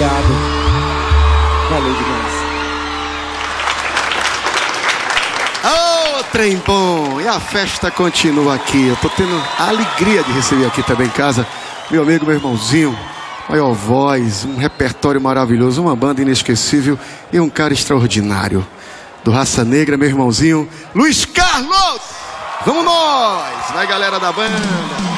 Obrigado. Valeu demais. Ô, trem bom! E a festa continua aqui. Eu tô tendo a alegria de receber aqui também em casa meu amigo, meu irmãozinho, maior voz, um repertório maravilhoso, uma banda inesquecível e um cara extraordinário. Do Raça Negra, meu irmãozinho, Luiz Carlos! Vamos nós! Vai, galera da banda!